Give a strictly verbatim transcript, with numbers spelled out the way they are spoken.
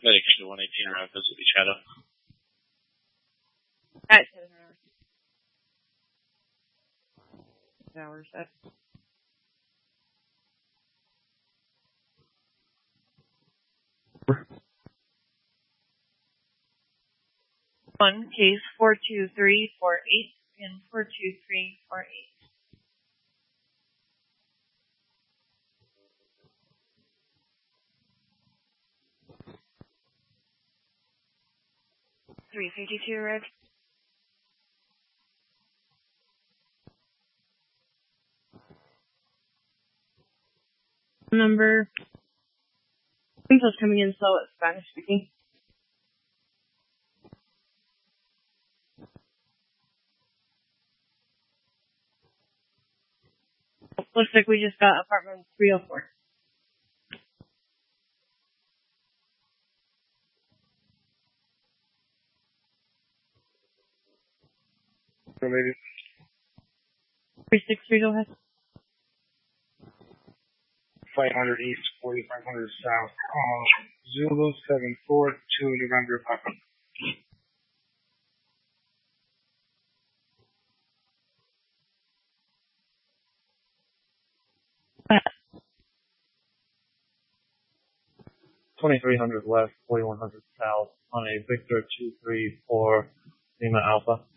Medic to one eighteen around Pacific Shadow. At ten hours. Hours. That's one case four two three four eight and four two three four eight. Three fifty two red. Number. Info's coming in slow. It's Spanish speaking. Looks like we just got apartment three oh four. Related. three six three, go ahead. five hundred east, forty-five hundred south. Call Zulu seven four two November Papa. twenty-three hundred west, forty-one hundred south on a Victor two three four Lima Alpha.